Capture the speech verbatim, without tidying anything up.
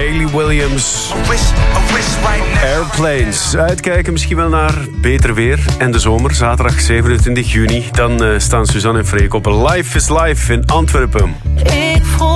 Hayley Williams. Airplanes. Uitkijken misschien wel naar beter weer en de zomer. Zaterdag zevenentwintig juni. Dan uh, staan Suzanne en Freek op Life is Life in Antwerpen. Ik voel